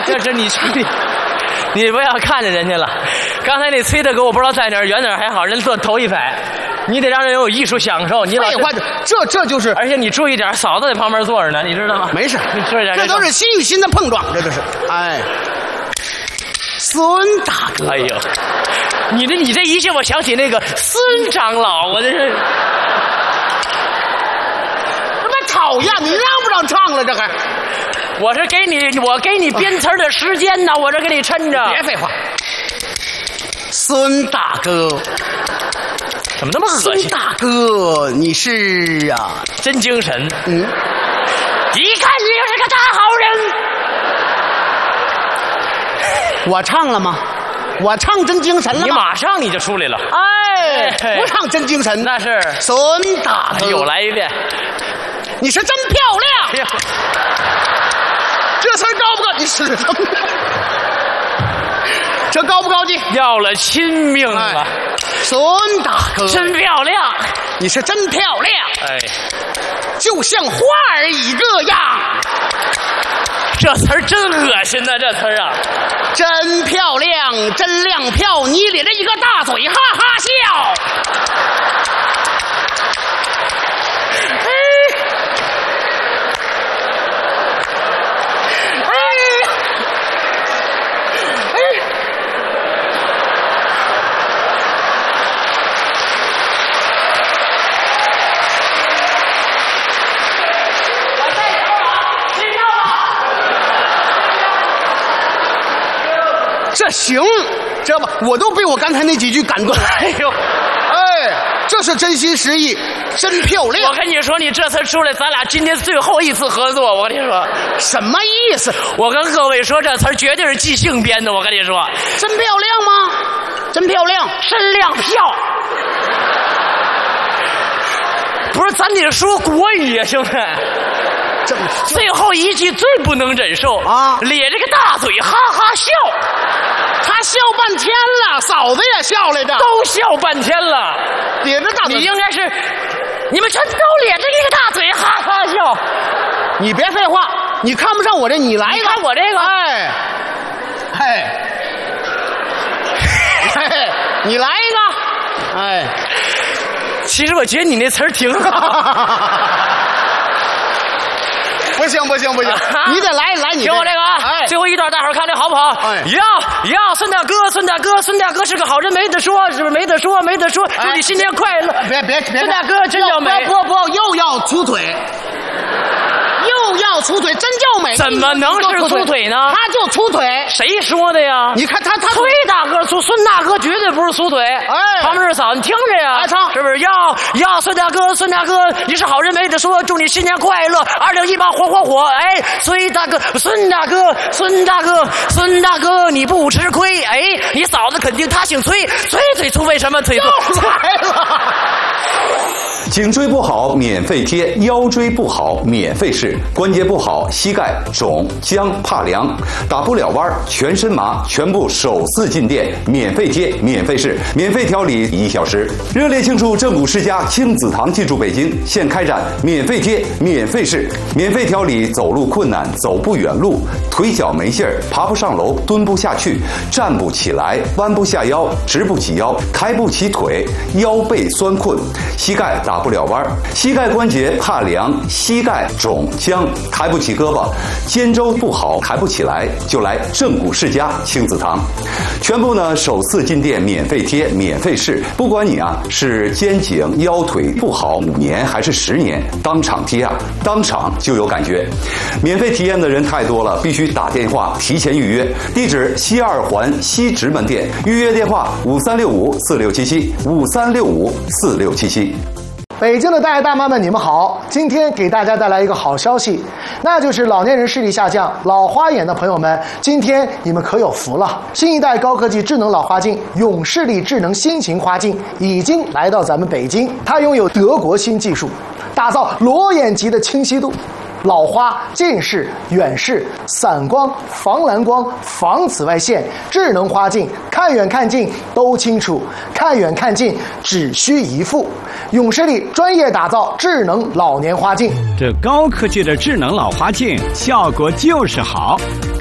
这是你你不要看着人家了。刚才那崔大哥我不知道在哪儿，远点还好，人坐头一排。你得让人有艺术享受。你废话，这就是， 而且你注意点，嫂子在旁边坐着呢，你知道吗？ 没事， 你注意点， 这都是心与心的碰撞，这就是。哎，孙大哥， 哎呦，你这一下，我想起那个孙长老，我这是。 他妈讨厌！你让不让唱了？这还？ 我给你编词的时间呢，我这给你抻着。 别废话。孙大哥， 怎么那么恶心？ 孙大哥，你是啊， 真精神。 嗯， 一看你就是个大好人。 我唱了吗？我唱真精神了吗？ 你马上你就出来了。 哎，不唱真精神， 那是孙大哥。 又来一遍。 你是真漂亮。这词高不高？你是什么？这高不高级？ 要了亲命了。 哎，孙大哥， 真漂亮。 你是真漂亮。 哎， 就像花儿一个样。 这词儿真恶心呐，这词儿啊。 真漂亮，真亮票，你咧着一个大嘴，哈哈笑。这行，知道吧？我都被我刚才那几句感动了。 哎呦， 哎，这是真心实意，真漂亮。 我跟你说，你这次出来，咱俩今天最后一次合作。我跟你说， 什么意思？ 我跟各位说，这词儿绝对是即兴编的。我跟你说， 真漂亮吗？真漂亮， 真亮票。不是，咱得说国语啊，兄弟。最后一句最不能忍受啊！咧着个大嘴，哈哈笑。 他笑半天了，嫂子也笑来着， 都笑半天了。 咧着大嘴， 你应该是，你们全都咧着一个大嘴，哈哈笑。 你别废话，你看不上我这，你来一个。 看我这个， 哎，嘿，你来一个，哎。 其实我觉得你那词儿挺好。 不行，你得来你。 听我这个啊， 哎， 最后一段大伙儿看这好不好？ 哎， 要孙大哥是个好人，没得说，是不是没得说？祝你新年快乐！ 别， 孙大哥真叫美， 不，又要粗腿。又要粗腿，真叫美！ 怎么能是粗腿呢？ 他就粗腿。 谁说的呀？ 你看他崔大哥粗，孙大哥绝对不是粗腿。 哎， 旁边是嫂，你听着呀， 来唱， 是不是？要孙大哥，你是好人没得说，祝你新年快乐，2018火！哎，崔大哥，孙大哥，你不吃亏。哎，你嫂子肯定她姓崔，嘴粗为什么崔粗？ 来了。 颈椎不好免费贴，腰椎不好免费试，关节不好膝盖肿僵怕凉，打不了弯全身麻，全部首次进店，免费贴免费试，免费调理1小时。热烈庆祝正骨世家亲子堂进驻北京，现开展免费贴免费试，免费调理走路困难、走不远路、腿脚没劲儿、爬不上楼、蹲不下去、站不起来、弯不下腰、直不起腰、抬不起腿、腰背酸困、膝盖打不了弯，膝盖关节怕凉，膝盖肿僵，抬不起胳膊，肩周不好，抬不起来，就来正骨世家亲子堂。全部呢首次进店免费贴免费试，不管你啊是肩颈腰腿不好5年还是10年，当场贴啊，当场就有感觉。免费体验的人太多了，必须打电话提前预约。地址西2环西直门店，预约电话5365467753654677。 北京的大爷大妈们，你们好！今天给大家带来一个好消息，那就是老年人视力下降、老花眼的朋友们，今天你们可有福了！新一代高科技智能老花镜永视力智能新型花镜已经来到咱们北京，它拥有德国新技术，打造裸眼级的清晰度。老花、近视、远视、散光、防蓝光、防紫外线，智能花镜，看远看近都清楚，看远看近只需一副。永视力专业打造智能老年花镜， 这高科技的智能老花镜效果就是好，